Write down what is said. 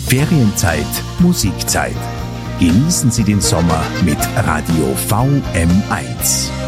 Ferienzeit, Musikzeit. Genießen Sie den Sommer mit Radio VM1.